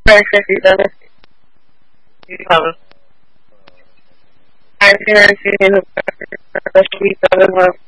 necesitado Pablo. Al final sí lo todo de nuevo.